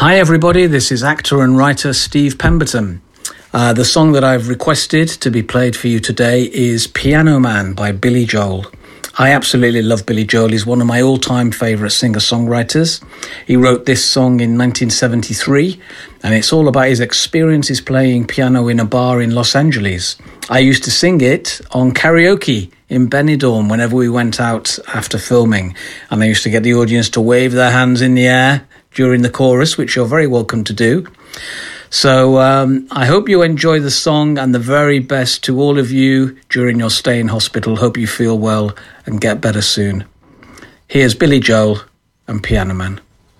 Hi everybody, this is actor and writer Steve Pemberton. The song that I've requested to be played for you today is Piano Man by Billy Joel. I absolutely love Billy Joel. He's one of my all-time favourite singer-songwriters. He wrote this song in 1973, and it's all about his experiences playing piano in a bar in Los Angeles. I used to sing it on karaoke in Benidorm whenever we went out after filming, and I used to get the audience to wave their hands in the air during the chorus, which you're very welcome to do. So I hope you enjoy the song, and the very best to all of you during your stay in hospital. Hope you feel well and get better soon. Here's Billy Joel and Piano Man.